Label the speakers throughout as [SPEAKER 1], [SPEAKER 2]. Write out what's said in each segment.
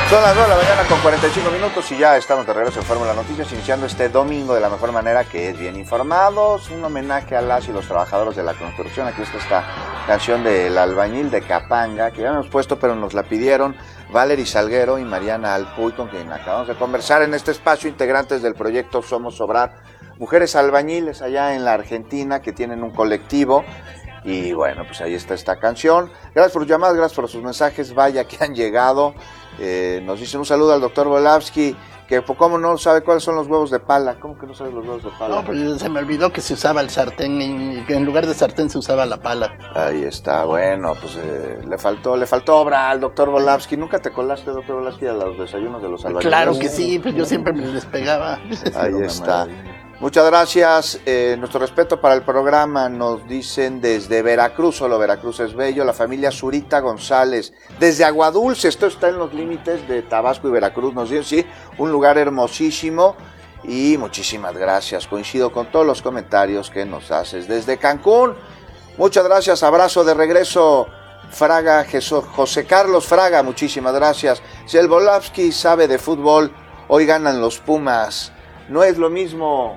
[SPEAKER 1] Son las 9 de la mañana con 45 minutos y ya estamos de regreso en Fórmula Noticias, iniciando este domingo de la mejor manera, que es bien informados, un homenaje a las y los trabajadores de la construcción. Aquí está esta canción del albañil de Capanga, que ya hemos puesto, pero nos la pidieron Valery Salguero y Mariana Alpuy, con quien acabamos de conversar en este espacio, integrantes del proyecto Somos Obrar, mujeres albañiles allá en la Argentina, que tienen un colectivo. Y bueno, pues ahí está esta canción. Gracias por sus llamadas, gracias por sus mensajes, vaya que han llegado. Nos dicen un saludo al doctor Volavsky, que cómo no sabe cuáles son los huevos de pala. ¿Cómo que no sabe los huevos de pala?
[SPEAKER 2] No, pues se me olvidó que se usaba el sartén, y que en lugar de sartén se usaba la pala.
[SPEAKER 1] Ahí está, bueno, pues le faltó obra al doctor Volavsky. ¿Nunca te colaste, doctor Volavsky, a los desayunos de los albañiles?
[SPEAKER 2] Claro que sí, pues yo siempre me les pegaba.
[SPEAKER 1] Ahí está. Muchas gracias, nuestro respeto para el programa, nos dicen desde Veracruz, solo Veracruz es bello, la familia Zurita González, desde Aguadulce, esto está en los límites de Tabasco y Veracruz, nos dicen, sí, un lugar hermosísimo, y muchísimas gracias, coincido con todos los comentarios que nos haces. Desde Cancún, muchas gracias, abrazo de regreso, Fraga, José Carlos Fraga, muchísimas gracias. Si el Volavsky sabe de fútbol, hoy ganan los Pumas, no es lo mismo.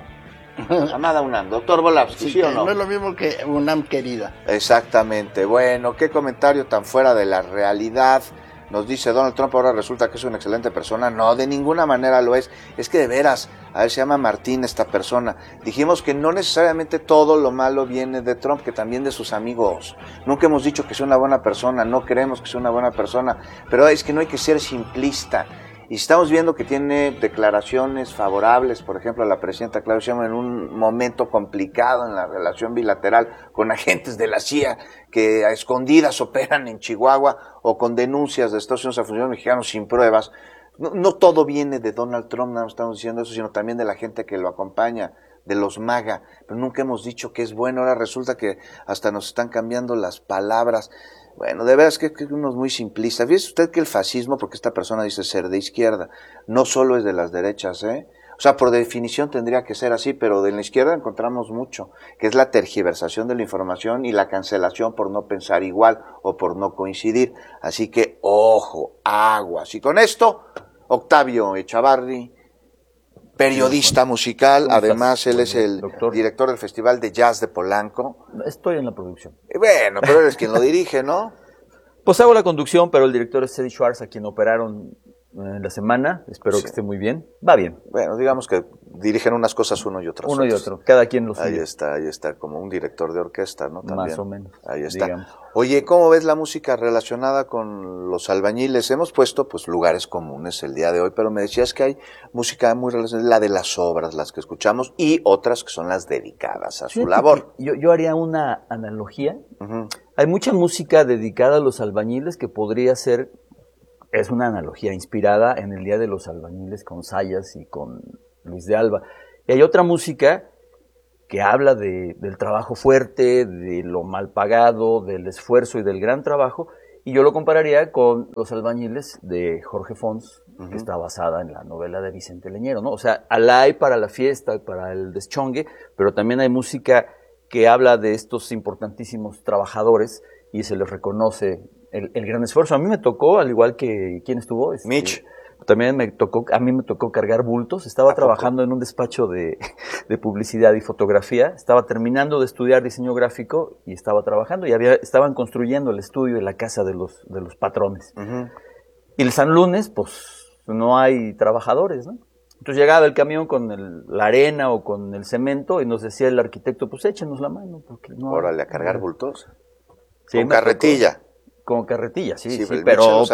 [SPEAKER 1] Amada UNAM, doctor Volavsky, ¿sí o no?
[SPEAKER 2] No es lo mismo que UNAM querida.
[SPEAKER 1] Exactamente, bueno, qué comentario tan fuera de la realidad. Nos dice Donald Trump, ahora resulta que es una excelente persona. No, de ninguna manera lo es. Es que de veras, a ver, se llama Martín esta persona. Dijimos que no necesariamente todo lo malo viene de Trump, que también de sus amigos. Nunca hemos dicho que sea una buena persona, no creemos que sea una buena persona, pero es que no hay que ser simplista. Y estamos viendo que tiene declaraciones favorables, por ejemplo, a la presidenta Claudia Sheinbaum en un momento complicado en la relación bilateral con agentes de la CIA que a escondidas operan en Chihuahua, o con denuncias de Estados Unidos a funcionarios mexicanos sin pruebas. No todo viene de Donald Trump, no estamos diciendo eso, sino también de la gente que lo acompaña, de los MAGA, pero nunca hemos dicho que es bueno. Ahora resulta que hasta nos están cambiando las palabras. Bueno, de veras que uno es muy simplista. Fíjese usted que el fascismo, porque esta persona dice ser de izquierda, no solo es de las derechas, ¿eh? O sea, por definición tendría que ser así, pero de la izquierda encontramos mucho, que es la tergiversación de la información y la cancelación por no pensar igual o por no coincidir. Así que, ojo, aguas. Y con esto, Octavio Echavarri, periodista musical, además él es el director del Festival de Jazz de Polanco.
[SPEAKER 3] Estoy en la producción.
[SPEAKER 1] Bueno, pero eres quien lo dirige, ¿no?
[SPEAKER 3] Pues hago la conducción, pero el director es Eddie Schwartz, a quien operaron en la semana. Espero que esté muy bien. Va bien.
[SPEAKER 1] Bueno, digamos que dirigen unas cosas uno y otras.
[SPEAKER 3] Uno y otro, cada quien lo suyo.
[SPEAKER 1] Ahí está, como un director de orquesta, ¿no? También.
[SPEAKER 3] Más o menos.
[SPEAKER 1] Ahí está.
[SPEAKER 3] Digamos.
[SPEAKER 1] Oye, ¿cómo ves la música relacionada con los albañiles? Hemos puesto, pues, lugares comunes el día de hoy, pero me decías que hay música muy relacionada, la de las obras, las que escuchamos, y otras que son las dedicadas a su labor.
[SPEAKER 3] Yo haría una analogía. Uh-huh. Hay mucha música dedicada a los albañiles que podría ser, es una analogía inspirada en el Día de los Albañiles con Sayas y con Luis de Alba. Y hay otra música que habla del trabajo fuerte, de lo mal pagado, del esfuerzo y del gran trabajo, y yo lo compararía con Los albañiles de Jorge Fons, uh-huh, que está basada en la novela de Vicente Leñero, ¿no? O sea, la hay para la fiesta, para el deschongue, pero también hay música que habla de estos importantísimos trabajadores y se les reconoce el gran esfuerzo. A mí me tocó, al igual que, ¿quién estuvo?
[SPEAKER 1] Mitch.
[SPEAKER 3] También a mí me tocó cargar bultos. Estaba trabajando en un despacho de publicidad y fotografía. Estaba terminando de estudiar diseño gráfico y estaba trabajando. Y estaban construyendo el estudio de la casa de los patrones. Uh-huh. Y el San Lunes, pues, no hay trabajadores, ¿no? Entonces llegaba el camión con la arena o con el cemento y nos decía el arquitecto, pues échenos la mano. Porque no.
[SPEAKER 1] Órale, a cargar bultos.
[SPEAKER 3] Sí,
[SPEAKER 1] con carretilla.
[SPEAKER 3] Con carretilla, sí, pero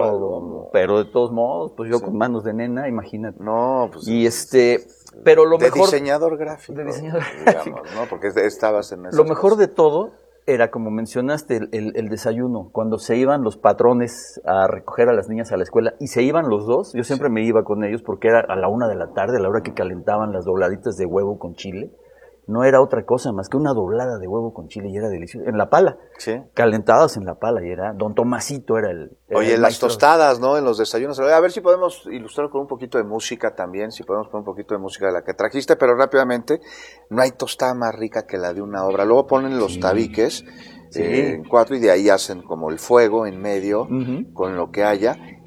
[SPEAKER 3] de todos modos, pues yo con manos de nena, imagínate.
[SPEAKER 1] No, pues.
[SPEAKER 3] Y pero lo mejor.
[SPEAKER 1] Diseñador gráfico. Digamos, ¿no? Porque estabas en eso.
[SPEAKER 3] Lo mejor de todo era, como mencionaste, el desayuno. Cuando se iban los patrones a recoger a las niñas a la escuela y se iban los dos, yo siempre me iba con ellos porque era a la 1 de la tarde, a la hora que calentaban las dobladitas de huevo con chile. No era otra cosa más que una doblada de huevo con chile y era delicioso. En la pala. Sí. Calentadas en la pala y era... Don Tomasito era el...
[SPEAKER 1] Oye, las tostadas, ¿no? En los desayunos. A ver si podemos ilustrar con un poquito de música también, si podemos poner un poquito de música de la que trajiste, pero rápidamente, no hay tostada más rica que la de una obra. Luego ponen los tabiques en 4 y de ahí hacen como el fuego en medio, uh-huh, con lo que haya.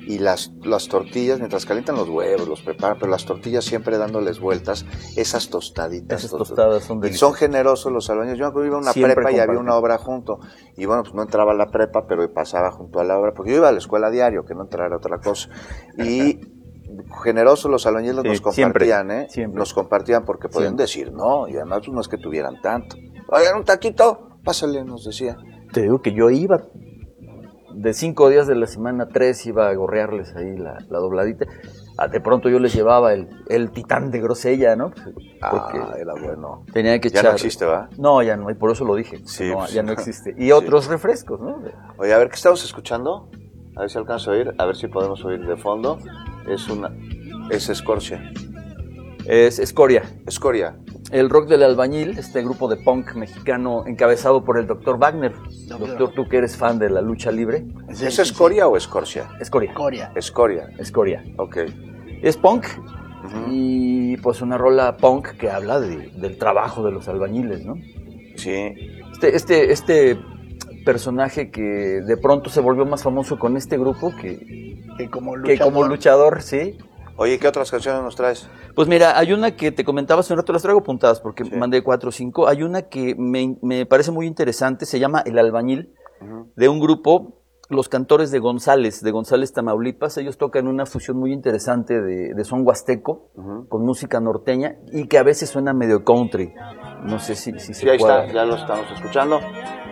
[SPEAKER 1] y las tortillas, mientras calientan los huevos, los preparan, pero las tortillas siempre dándoles vueltas, esas tostaditas.
[SPEAKER 3] Esas tostadas son
[SPEAKER 1] y
[SPEAKER 3] deliciosas.
[SPEAKER 1] son generosos los albañiles. Yo me acuerdo, iba a una
[SPEAKER 3] Siempre
[SPEAKER 1] prepa y había
[SPEAKER 3] comparten.
[SPEAKER 1] una obra junto. Y bueno, pues no entraba a la prepa, pero pasaba junto a la obra, porque yo iba a la escuela diario, que no entrara otra cosa. Y generosos los albañiles
[SPEAKER 3] Sí,
[SPEAKER 1] nos compartían,
[SPEAKER 3] siempre, siempre.
[SPEAKER 1] Nos compartían porque podían
[SPEAKER 3] Siempre.
[SPEAKER 1] decir no, y además pues, no es que tuvieran tanto. Oigan, un taquito, pásale, nos decía.
[SPEAKER 3] Te digo que yo iba, de 5 días de la semana, 3 iba a gorrearles ahí la dobladita. De pronto yo les llevaba el titán de grosella, ¿no? Porque
[SPEAKER 1] Era bueno.
[SPEAKER 3] tenía que
[SPEAKER 1] Ya
[SPEAKER 3] echar...
[SPEAKER 1] no existe, ¿va?
[SPEAKER 3] No, ya no, y por eso lo dije.
[SPEAKER 1] Sí,
[SPEAKER 3] No,
[SPEAKER 1] pues,
[SPEAKER 3] ya no existe. Y otros refrescos, ¿no?
[SPEAKER 1] Oye, a ver, ¿qué estamos escuchando? A ver si alcanzo a oír, a ver si podemos oír de fondo. Es Escorcia.
[SPEAKER 3] Es Escoria.
[SPEAKER 1] Escoria.
[SPEAKER 3] El rock del albañil, este grupo de punk mexicano encabezado por el Dr. Wagner. Doctor, tú que eres fan de la lucha libre.
[SPEAKER 2] Sí,
[SPEAKER 1] ¿Es
[SPEAKER 2] sí,
[SPEAKER 1] Escoria o Escorcia?
[SPEAKER 3] Escoria.
[SPEAKER 2] Coria.
[SPEAKER 1] Escoria.
[SPEAKER 3] Escoria.
[SPEAKER 1] Ok.
[SPEAKER 3] Es punk y pues una rola punk que habla del trabajo de los albañiles, ¿no?
[SPEAKER 1] Sí.
[SPEAKER 3] Este personaje que de pronto se volvió más famoso con este grupo
[SPEAKER 2] Que como
[SPEAKER 3] que como luchador, sí.
[SPEAKER 1] Oye, ¿qué otras canciones nos traes?
[SPEAKER 3] Pues mira, hay una que te comentaba hace un rato, las traigo apuntadas porque
[SPEAKER 1] Sí.
[SPEAKER 3] mandé 4 o 5. Hay una que me parece muy interesante, se llama El Albañil, de un grupo, Los Cantores de González, Tamaulipas. Ellos tocan una fusión muy interesante de son huasteco con música norteña y que a veces suena medio country. No sé si
[SPEAKER 1] Sí,
[SPEAKER 3] se
[SPEAKER 1] ahí
[SPEAKER 3] pueda.
[SPEAKER 1] está, ya lo estamos escuchando.